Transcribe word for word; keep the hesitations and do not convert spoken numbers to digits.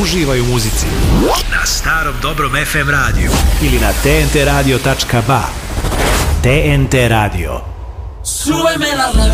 Uživaj u muzici na starom dobrom ef em radiju ili na te en te radio tačka ba. T N T Radio. Súbeme la